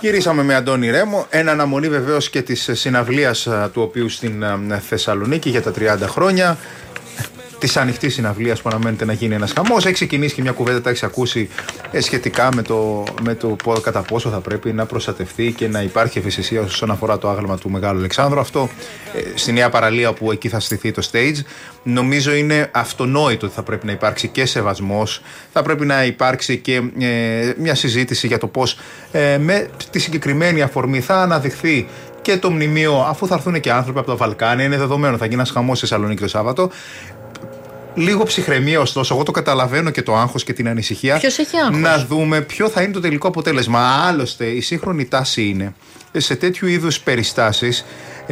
Γυρίσαμε με Αντώνη Ρέμο, εν αναμονή βεβαίως και της συναυλίας του οποίου στην Θεσσαλονίκη για τα 30 χρόνια. Της ανοιχτής συναυλίας που αναμένεται να γίνει ένας χαμός. Έχει ξεκινήσει και μια κουβέντα, τα έχεις ακούσει, σχετικά με το κατά πόσο θα πρέπει να προστατευτεί και να υπάρχει ευαισθησία όσον αφορά το άγαλμα του Μεγάλου Αλεξάνδρου. Αυτό στη νέα παραλία που εκεί θα στηθεί το stage, νομίζω είναι αυτονόητο ότι θα πρέπει να υπάρξει και σεβασμός, θα πρέπει να υπάρξει και μια συζήτηση για το πώς με τη συγκεκριμένη αφορμή θα αναδειχθεί και το μνημείο, αφού θα έρθουν και άνθρωποι από τα Βαλκάνια. Είναι δεδομένο, θα γίνει ένας χαμός στη Θεσσαλονίκη το Σάββατο. Λίγο ψυχραιμία, ωστόσο, εγώ το καταλαβαίνω και το άγχος και την ανησυχία. Ποιος έχει άγχος? Να δούμε ποιο θα είναι το τελικό αποτέλεσμα. Άλλωστε, η σύγχρονη τάση είναι σε τέτοιου είδους περιστάσεις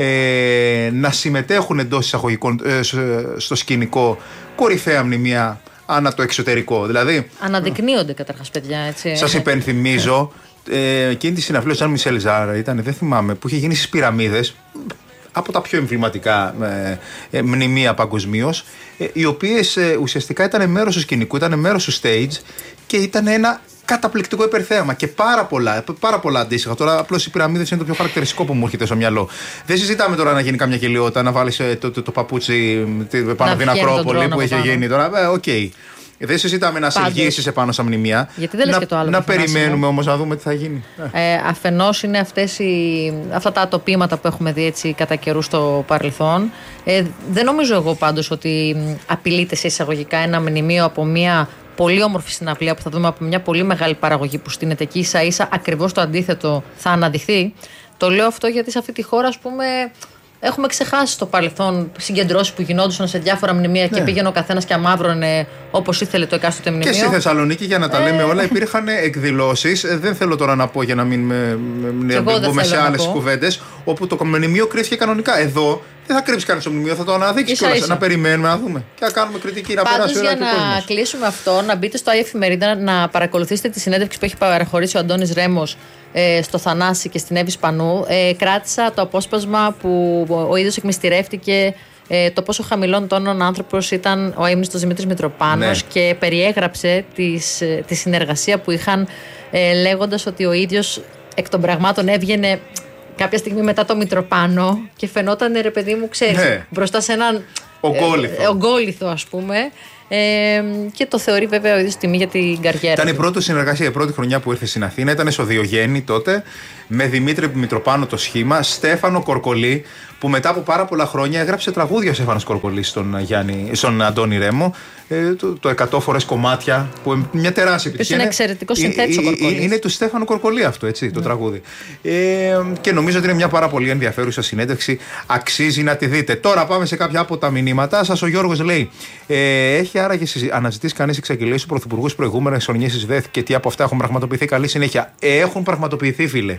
να συμμετέχουν εντός εισαγωγικών στο σκηνικό κορυφαία μνημεία ανά το εξωτερικό. Δηλαδή, αναδεικνύονται καταρχάς, παιδιά, έτσι. Σας υπενθυμίζω εκείνη τη συναυλία του Ζαν Μισελ Ζάρα, ήταν, δεν θυμάμαι, που είχε γίνει στις Πυραμίδες, από τα πιο εμβληματικά μνημεία παγκοσμίως, οι οποίες ουσιαστικά ήταν μέρος του σκηνικού, ήταν μέρος του stage και ήταν ένα καταπληκτικό υπερθέαμα και πάρα πολλά αντίστοιχα. Τώρα απλώς οι Πυραμίδες είναι το πιο χαρακτηριστικό που μου έρχεται στο μυαλό. Δεν συζητάμε τώρα να γίνει καμιά γελιότητα, να βάλεις το παπούτσι πάνω από την Ακρόπολη που έχει γίνει τώρα. Οκ. Δεν συζητάμε να συγγύσεις επάνω στα μνημεία. Γιατί δεν λες και το άλλο. Να περιμένουμε όμως να δούμε τι θα γίνει. Αφενός είναι αυτά τα ατοπήματα που έχουμε δει έτσι κατά καιρού στο παρελθόν. Δεν νομίζω εγώ πάντως ότι απειλείται σε εισαγωγικά ένα μνημείο από μια πολύ όμορφη συναυλία που θα δούμε από μια πολύ μεγάλη παραγωγή που στείνεται εκεί. Ίσα ίσα ακριβώς το αντίθετο θα αναδειχθεί. Το λέω αυτό γιατί σε αυτή τη χώρα, ας πούμε, έχουμε ξεχάσει στο παρελθόν συγκεντρώσεις που γινόντουσαν σε διάφορα μνημεία και πήγαινε ο καθένας και αμαύρωνε όπως ήθελε το εκάστοτε μνημείο. Και στη Θεσσαλονίκη, για να τα λέμε όλα, υπήρχαν εκδηλώσεις. Δεν θέλω τώρα να πω για να μην μπούμε σε άλλες κουβέντες, όπου το μνημείο κρύφθηκε κανονικά. Εδώ δεν θα κρύψει κανείς το μνημείο, θα το αναδείξει κιόλας. Να περιμένουμε, να δούμε και να κάνουμε κριτική, να περάσει όλα. Για να κλείσουμε αυτό, να μπείτε στο Εφημερίδα να παρακολουθήσετε τη συνέντευξη που έχει παραχωρήσει ο Αντώνης Ρέμος στο Θανάση και στην Εύη Σπανού. Κράτησα το απόσπασμα που ο ίδιος εκμυστηρεύτηκε το πόσο χαμηλών τόνων άνθρωπος ήταν ο αείμνηστος Δημήτρης Μητροπάνος, και περιέγραψε τη συνεργασία που είχαν, λέγοντας ότι ο ίδιος εκ των πραγμάτων έβγαινε κάποια στιγμή μετά το Μητροπάνο και φαινόταν, ρε παιδί μου, ξέρεις, μπροστά σε έναν ογκόλιθο, ας πούμε. Και το θεωρεί βέβαια ο ίδιος τιμή για την καριέρα. Ήταν η πρώτη συνεργασία, η πρώτη χρονιά που ήρθε στην Αθήνα. Ήταν στο Διογέννη τότε, με Δημήτρη Μητροπάνο το σχήμα, Στέφανο Κορκολί, που μετά από πάρα πολλά χρόνια έγραψε τραγούδια ο Στέφανος Κορκολί στον Αντώνη Ρέμο. Το 100 φορές κομμάτια, που μια τεράστια επιτυχία. Είναι εξαιρετικό συνθέτης ο Κορκολής. Είναι του Στέφανου Κορκολί αυτό, έτσι, το τραγούδι. Και νομίζω ότι είναι μια πάρα πολύ ενδιαφέρουσα συνέντευξη. Αξίζει να τη δείτε. Τώρα πάμε σε κάποια από τα μηνύματά σας. Ο Γιώργος λέει: έχει άραγε αναζητήσει κανείς εξαγγελίες του Πρωθυπουργού στις προηγούμενες χρονιές της ΔΕΘ και τι από αυτά έχουν πραγματοποιηθεί? Καλή συνέχεια. Έχουν πραγματοποιηθεί, φίλε.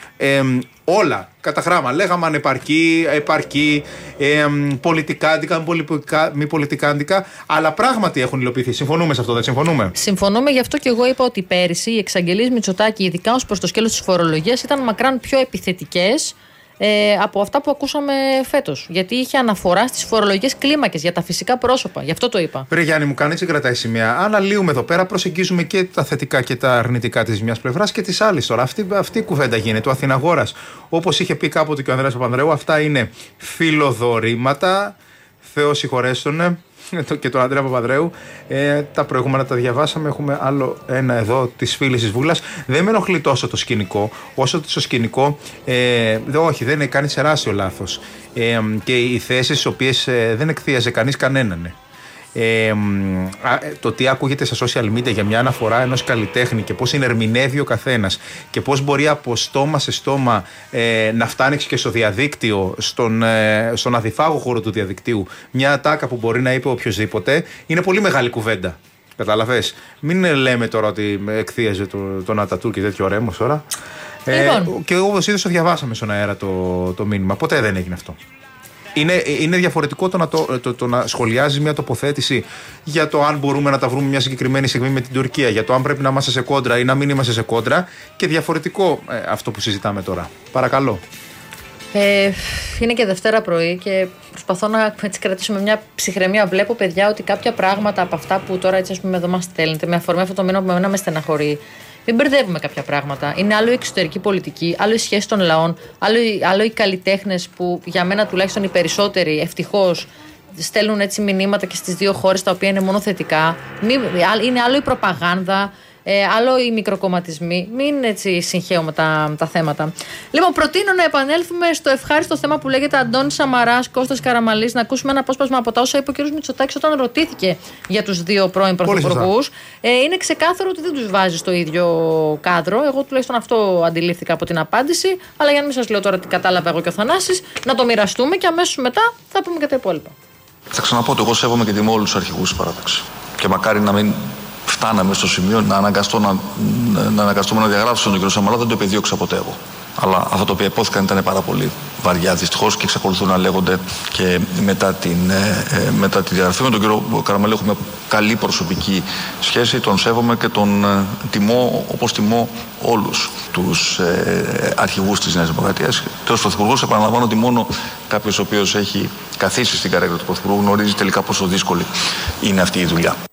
Όλα κατά γράμμα. Λέγαμε ανεπαρκή, επαρκή, πολιτικάντικα, μη πολιτικάντικα, αλλά πράγματι έχουν υλοποιηθεί. Συμφωνούμε σε αυτό, δεν συμφωνούμε? Συμφωνούμε, γι' αυτό και εγώ είπα ότι πέρυσι οι εξαγγελίες Μητσοτάκη, ειδικά ως προς το σκέλος της φορολογίας, ήταν μακράν πιο επιθετικές από αυτά που ακούσαμε φέτος. Γιατί είχε αναφορά στις φορολογικές κλίμακες για τα φυσικά πρόσωπα. Γι' αυτό το είπα. Ρε Γιάννη, μου κάνει κρατάει σημεία. Αναλύουμε εδώ πέρα, προσεγγίζουμε και τα θετικά και τα αρνητικά της μιας πλευράς και της άλλης τώρα. Αυτή η κουβέντα γίνεται. Ο Αθηναγόρας, όπως είχε πει κάποτε και ο Ανδρέας Παπανδρέου, αυτά είναι φιλοδορήματα. Θεός συγχωρέστονε. Και τον Ανδρέα Παπανδρέου. Τα προηγούμενα τα διαβάσαμε. Έχουμε άλλο ένα εδώ της φίλης της Βούλας. Δεν με ενοχλεί τόσο το σκηνικό, όσο το σκηνικό. Όχι, δεν κάνει τεράστιο λάθος. Και οι θέσεις τις οποίες δεν εκθίαζε κανείς κανέναν. Το τι ακούγεται στα social media για μια αναφορά ενός καλλιτέχνη και πώς είναι ερμηνεύει ο καθένας και πώς μπορεί από στόμα σε στόμα να φτάνει και στο διαδίκτυο, στον αδιφάγο χώρο του διαδικτύου, μια ατάκα που μπορεί να είπε οποιοδήποτε, είναι πολύ μεγάλη κουβέντα. Κατάλαβες? Μην λέμε τώρα ότι εκθίαζε τον Ατατούρκ και τέτοιο Ρέμος τώρα. Και όπως είδες το διαβάσαμε στον αέρα το μήνυμα. Ποτέ δεν έγινε αυτό. Είναι διαφορετικό το να σχολιάζει μια τοποθέτηση για το αν μπορούμε να τα βρούμε μια συγκεκριμένη στιγμή με την Τουρκία, για το αν πρέπει να είμαστε σε κόντρα ή να μην είμαστε σε κόντρα, και διαφορετικό αυτό που συζητάμε τώρα. Παρακαλώ. Είναι και Δευτέρα πρωί και προσπαθώ να κρατήσουμε μια ψυχραιμία. Βλέπω, παιδιά, ότι κάποια πράγματα από αυτά που τώρα έτσι, ας πούμε, εδώ μας στέλνετε, με αφορμή αυτό το μήνυμα που με στεναχωρεί, Μην μπερδεύουμε κάποια πράγματα. Είναι άλλο η εξωτερική πολιτική, άλλο η σχέση των λαών, άλλο οι καλλιτέχνες που για μένα τουλάχιστον οι περισσότεροι ευτυχώς στέλνουν έτσι μηνύματα και στις δύο χώρες τα οποία είναι μόνο θετικά. Είναι άλλο η προπαγάνδα. Άλλο οι μικροκομματισμοί. Μην έτσι συγχαίουμε τα θέματα. Λοιπόν, προτείνω να επανέλθουμε στο ευχάριστο θέμα που λέγεται Αντώνης Σαμαράς, Κώστας Καραμανλής, να ακούσουμε ένα απόσπασμα από τα όσα είπε ο κ. Μητσοτάκης όταν ρωτήθηκε για τους δύο πρώην πρωθυπουργούς. Είναι ξεκάθαρο ότι δεν τους βάζει στο ίδιο κάδρο. Εγώ τουλάχιστον αυτό αντιλήφθηκα από την απάντηση. Αλλά για να μην σας λέω τώρα τι κατάλαβα εγώ και ο Θανάσης, να το μοιραστούμε και αμέσως μετά θα πούμε και τα υπόλοιπα. Θα ξαναπώ ότι εγώ σέβομαι και τιμώ όλους τους αρχηγούς της παράταξης. Και μακάρι να μην φτάναμε στο σημείο να αναγκαστούμε να διαγράψουμε τον κ. Σαμαρά, δεν το επιδίωξα ποτέ εγώ. Αλλά αυτά τα οποία υπόθηκαν ήταν πάρα πολύ βαριά δυστυχώς και εξακολουθούν να λέγονται και μετά τη διαγραφή. Με τον κ. Καραμανλή έχουμε καλή προσωπική σχέση, τον σέβομαι και τον τιμώ όπως τιμώ όλους τους αρχηγούς της Νέας Δημοκρατίας. Και ως πρωθυπουργός επαναλαμβάνω ότι μόνο κάποιος ο οποίος έχει καθίσει στην καρέκλα του πρωθυπουργού γνωρίζει τελικά πόσο δύσκολη είναι αυτή η δουλειά.